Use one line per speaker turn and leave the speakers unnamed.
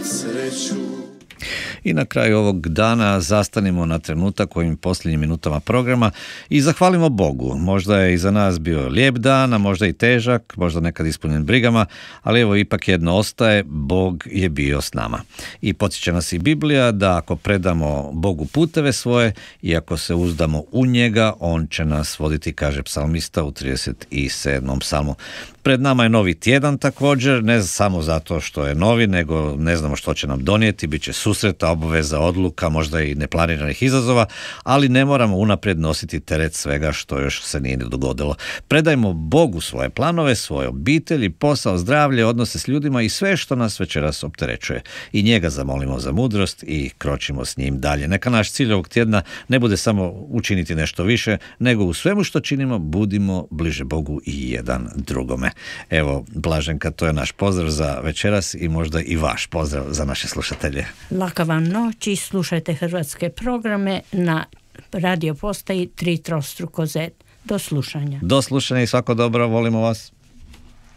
sreću.
I na kraju ovog dana zastanimo na trenutak u ovim posljednjim minutama programa i zahvalimo Bogu. Možda je iza nas bio lijep dan, a možda i težak, možda nekad ispunjen brigama, ali evo ipak jedno ostaje, Bog je bio s nama. I podsjeća nas i Biblija da ako predamo Bogu puteve svoje i ako se uzdamo u njega, on će nas voditi, kaže psalmista u 37. psalmu. Pred nama je novi tjedan također, ne samo zato što je novi, nego ne znamo što će nam donijeti, bit će susreta, obaveza, odluka, možda i neplaniranih izazova, ali ne moramo unaprijed nositi teret svega što još se nije dogodilo. Predajmo Bogu svoje planove, svoje obitelji, posao, zdravlje, odnose s ljudima i sve što nas večeras opterećuje. I njega zamolimo za mudrost i kročimo s njim dalje. Neka naš cilj ovog tjedna ne bude samo učiniti nešto više, nego u svemu što činimo budimo bliže Bogu i jedan drugome. Evo, Blaženka, to je naš pozdrav za večeras i možda i vaš pozdrav za naše slušatelje.
Laka vam noć i slušajte hrvatske programe na radio postaji 3 trostruko Z. Do slušanja.
Do slušanja i svako dobro, volimo vas.